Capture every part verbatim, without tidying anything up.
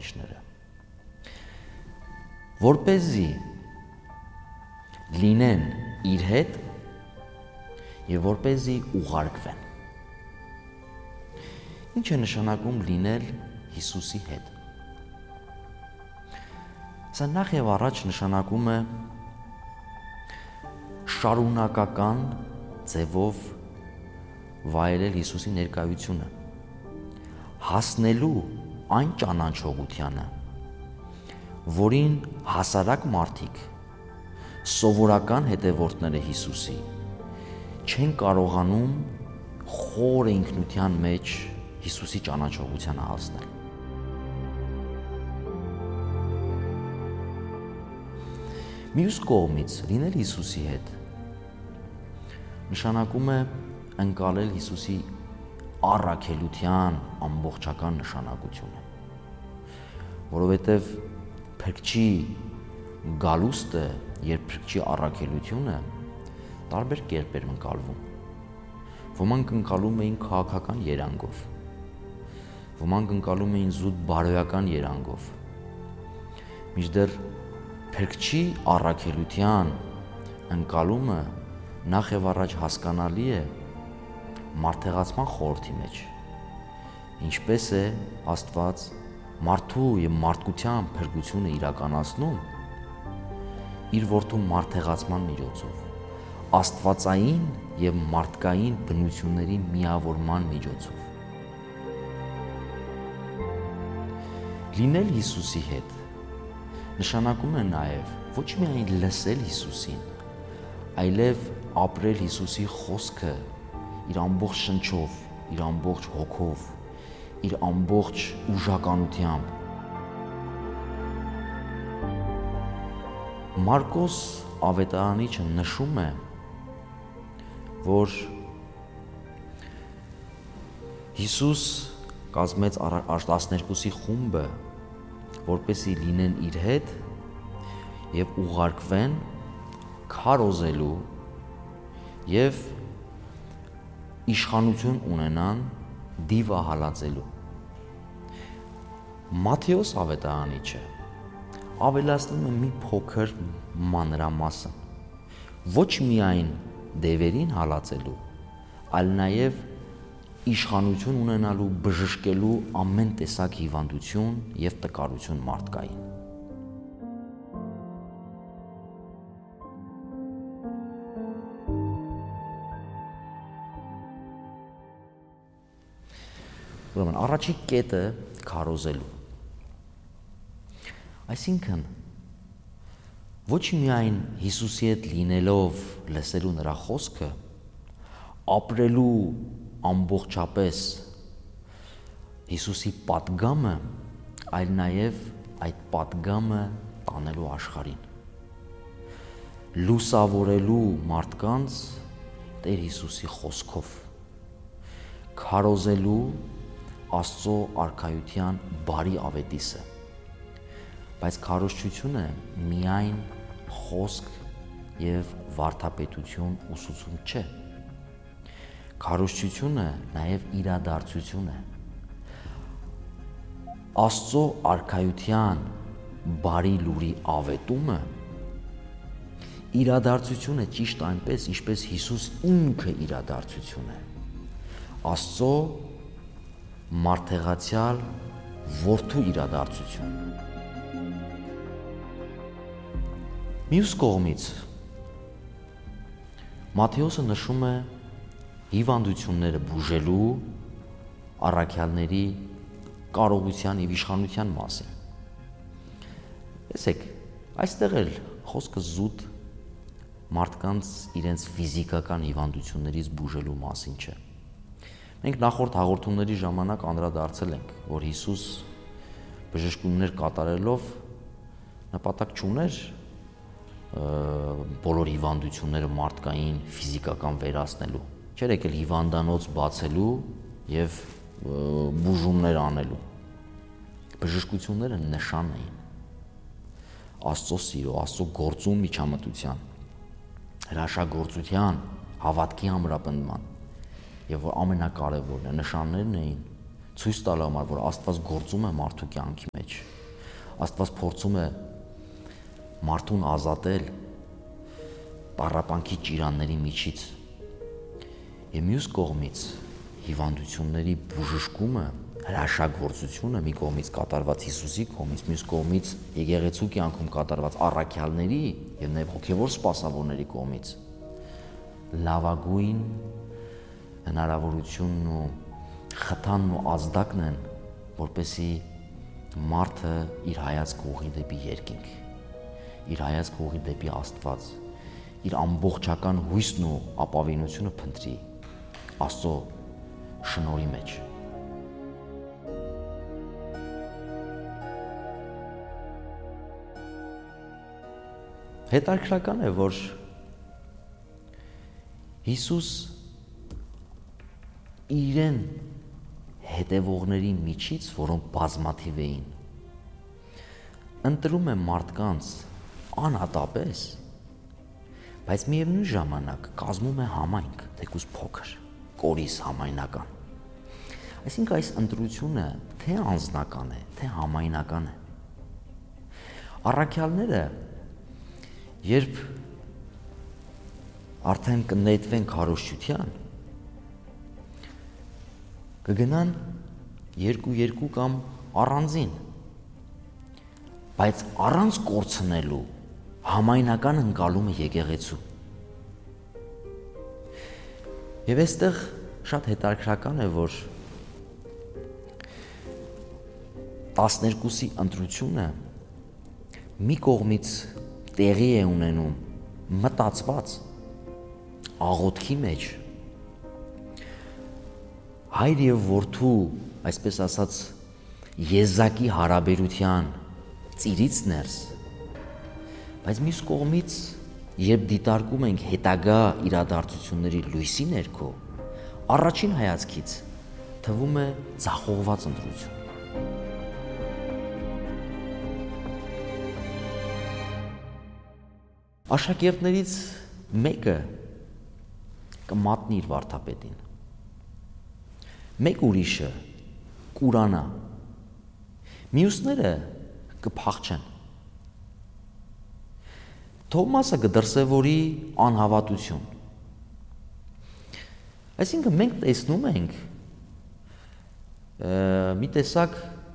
պատնիչները։ Որպեսզի լինեն իր հետ եւ որպեսզի ուղարկվեն։ Ինչ է նշանակում լինել Հիսուսի հետ։ Սա նախ եւ առաջ նշանակում է շարունակական ձևով վայելել Հիսուսի ներկայությունը, հասնելու այն ճանաչողությանը, որին հասարակ մարդիկ, սովորական հետևորդները Հիսուսի, չեն կարողանում խոր ինքնության մեջ Հիսուսի ճանաչողությանը հասնել։ Մյուս կողմից լինել Հիսուսի հետ նշանակում է ընկալել Հիսուսի առաքելության ամբողջական նշանակությունը, որովհետև փրկչի գալուստը եւ փրկչի առաքելությունը տարբեր կերպ էր ընկալվում։ Ոմանք ընկալում էին քաղաքական երանգով, ոմանք ընկալում էին զուտ բարոյական երանգով, մինչդեռ փրկչի առաքելության ընկալումը նախ եւ առաջ հասկանալի է մարդեղացման խորհրդի մեջ, ինչպես է Աստված մարդու եւ մարդկության փրկությունը իրականացնում իր որդու մարդեղացման միջոցով, աստվածային եւ մարդկային բնությունների միավորման միջոցով։ Լինել Հիսուսի հետ նշանակում է նաեւ ոչ միայն լսել Հիսուսին, այլև ապրել Հիսուսի խոսքը իր ամբողջ շնչով, իր ամբողջ հոգով, իր ամբողջ ուժականությամբ։ Մարկոս ավետարանիչը նշում է, որ Հիսուս կազմեց տասներկուսի խումբը, որպեսզի լինեն իր հետ եւ ուղարկվեն քարոզելու եւ իշխանություն ունենան դիվահալածելու։ Մատթեոս ավետարանիչը ավելացնում է մի փոքր մանրամասն, ոչ միայն դևերին հալածելու, այլ նաեւ իշխանություն ունենալու, բժշկելու ամեն տեսակ հիվանդություն եւ տկարություն մարդկային։ Ուրեմն առաջի կետը քարոզելու։ Այսինքն ոչ միայն Հիսուսի հետ լինելով լսելու նրա խոսքը, ապրելու ամբողջապես Հիսուսի պատգամը, այլ նաև այդ պատգամը տանելու աշխարհին, լուսավորելու մարդկանց Տեր Հիսուսի խոսքով, քարոզելու Աստծո արքայության բարի ավետիսը, բայց քարոզչությունը միայն խոսք եւ վարդապետություն ուսուցում չէ։ Քարոզչությունը նաեւ իրադարձություն է։ Աստծո արքայության բարի լուրի ավետումը իրադարձություն է ճիշտ այնպես, ինչպես Հիսուս ինքը իրադարձություն է։ Աստծո մարդեղացյալ որդու իրադարձություն։ Մյուս կողմից Մատթեոսը նշում է հիվանդությունները բուժելու առաքյալների կարողության եւ իշխանության մասին։ Տեսեք, այստեղ էլ խոսքը զուտ մարդկանց իրենց ֆիզիկական հիվանդություններից բուժելու մասին չէ։ Մենք նախորդ հաղորդումների ժամանակ անդրադարձել ենք, որ Հիսուս բժշկություններ կատարելով նպատակ չուներ բոլոր հիվանդությունները մարդկային ֆիզիկական վերացնելու, չէր եկել հիվանդանոց բացելու եւ բուժումներ անելու։ Բժշկությունները նշան էին Աստծո սիրո, Աստծո գործում միջամտության, հրաշագործության, հավատքի ամրապնդման, եւ որ ամենակարևորն է, նշաններն էին ցույց տալու համար, որ Աստված գործում է մարդու կյանքի մեջ։ Աստված փորձում է մարդուն ազատել տառապանքի ճիրանների միջից։ Եվ մյուս կողմից հիվանդությունների բուժշկումը, հրաշագործությունը մի կողմից կատարված Հիսուսի կողմից, մյուս կողմից եկեղեցու կյանքում կատարված առաքյալների եւ նաեւ հոգեվոր սպասավորների կողմից լավագույն հնարավորությունն ու խթանն ու ազդակն են, որպեսզի մարդը իր հայացքը ուղղի դեպի երկինք, իր հայացքը ուղղի դեպի Աստված, իր ամբողջական հույսն ու ապավինությունը փնտրի Աստծո շնորհի մեջ։ Հետաքրքրական է, որ Հիսուս իրեն հետևողների միջից, որոնք բազմաթիվ էին, ընտրում է մարդկանց անհատապես, բայց միևնույն ժամանակ կազմում է համայնք, թեկուզ փոքր, կորիզ համայնական։ Այսինքն այս ընտրությունը թե անձնական է, թե համայնական է։ Առաքյալները, երբ արդեն կնետվեն քարոզչության, կգնան երկու-երկու կամ առանձին, բայց առանց կորցնելու համայնական ընկալումը եկեղեցու։ Եվ այստեղ շատ հետաքրքրական է, որ տասներկուսի ընտրությունը մի կողմից տեղի է ունենում մտածված աղոթքի մեջ, հայր եւ որդու, այսպես ասած, եզակի հարաբերության ծիրից ներս, բայց մյուս կողմից, երբ դիտարկում ենք հետագա իրադարձությունների լույսի ներքո, առաջին հայացքից թվում է ձախողված ընտրություն։ Աշակերտներից մեկը կմատնի իր վարդապետին, մեկ ուրիշը կուրանա, մյուսները կփախչեն։ Թովմասը կդրսևորի անհավատություն։ Այսինքն մենք տեսնում ենք մի տեսակ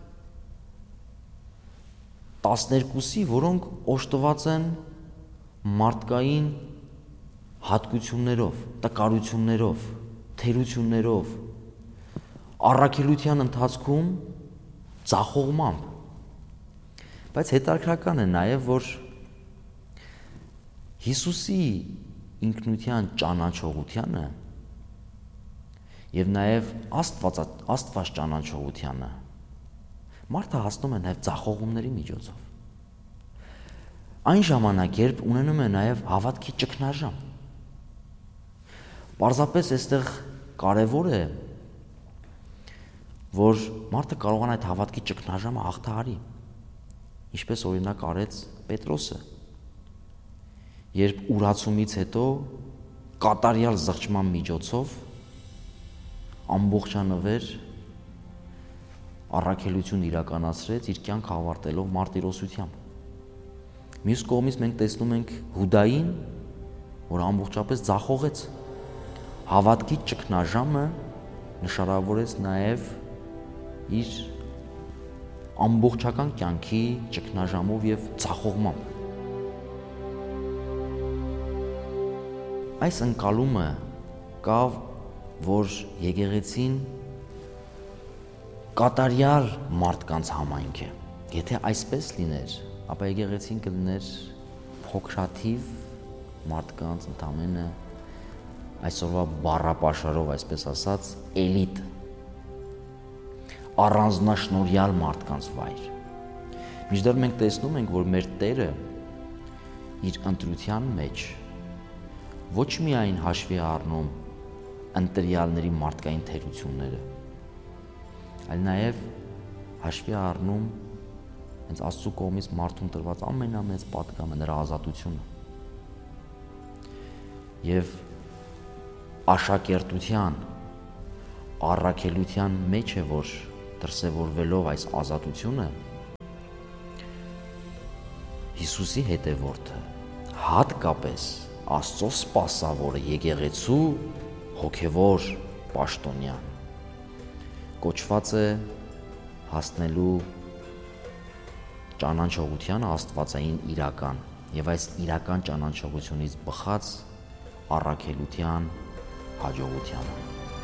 տասներկուսի, որոնք օժտված են մարդկային հատկություններով, տկարություններով, թերություններով, առաքելության ընթացքում ձախողմամբ։ Բայց հետաքրքրական է նաև, որ Հիսուսի ինքնության ճանաչողությանը եւ նաև Աստված Աստված ճանաչողությանը մարդը հասնում է նաև ձախողումների միջոցով։ Այն ժամանակ, երբ ունենում է նաև հավատքի ճգնաժամ։ Պարզապես այստեղ կարևոր է, որ մարդը կարողանա այդ հավատքի ճգնաժամը հաղթահարի, ինչպես օրինակ արեց Պետրոսը, երբ ուրացումից հետո կատարյալ զղջման միջոցով ամբողջանվեր առաքելություն իրականացրեց իր կյանքը ավարտելով մարտիրոսությամբ։ Մյուս կողմից մենք տեսնում ենք Հուդային, որ ամբողջապես ձախողեց։ Հավատքի ճգնաժամը նշանավորեց նաև իր ամբողջական կյանքի ճգնաժամով եւ ձախողմամբ։ Այս ընկալումը կա, որ եկեղեցին կատարյալ մարդկանց համայնք է։ Եթե այսպես լիներ, ապա եկեղեցին կլիներ փոքրաթիվ մարդկանց ընդամենը այսօրվա բառապաշարով, այսպես ասած, էլիտ, առանձնաշնորհյալ մարդկանց վայր։ Մինչդեռ մենք տեսնում ենք, որ մեր Տերը իր ընտրության մեջ ոչ միայն հաշվի առնում ընտրյալների մարդկային թերությունները, այլ նաև հաշվի առնում հենց Աստծո կողմից մարդուն տրված ամենամեծ պատգամը, նրա ազատությունը։ Եվ աշակերտության առաքելության մեջ է, որ դրսևորվելով այս ազատությունը Հիսուսի հետևորդը, հատկապես Աստծո սպասավորը, եկեղեցու հոգևոր պաշտոնյան կոչված է հասնելու ճանաչողությանը աստվածային իրական եւ այս իրական ճանաչողությունից բխած առաքելության հաջողությանը։